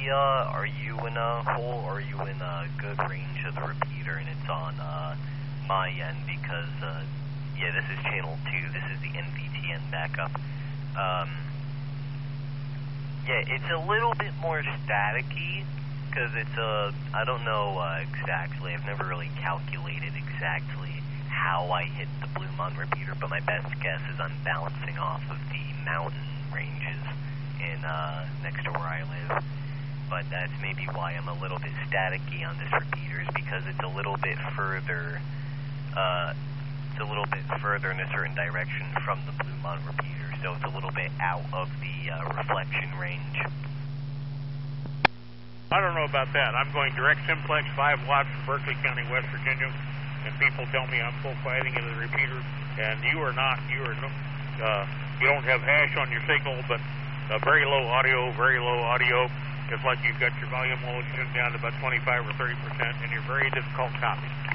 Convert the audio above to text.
area, are you in a hole, or are you in a good range of the repeater, and it's on my end, because, yeah, this is channel 2, this is the NVTN backup. Yeah, it's a little bit more staticky, because it's I don't know exactly, I've never really calculated exactly how I hit the Blue Mountain repeater, but my best guess is I'm bouncing off of the mountain ranges in next to where I live. But that's maybe why I'm a little bit staticky on this repeater, is because it's a little bit further in a certain direction from the Blue Mountain repeater, so it's a little bit out of the reflection range. I don't know about that. I'm going direct simplex 5 watts from Berkeley County, West Virginia, and people tell me I'm full fighting into the repeater, and you are not. You don't have hash on your signal, but very low audio. It's like you've got your volume low tuned down to about 25 or 30%, and you're very difficult copy.